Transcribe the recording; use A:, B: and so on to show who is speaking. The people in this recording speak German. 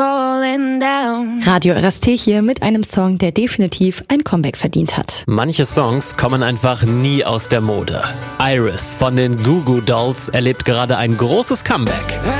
A: falling down.
B: Radio RST hier mit einem Song, der definitiv ein Comeback verdient hat.
C: Manche Songs kommen einfach nie aus der Mode. Iris von den Goo Goo Dolls erlebt gerade ein großes Comeback.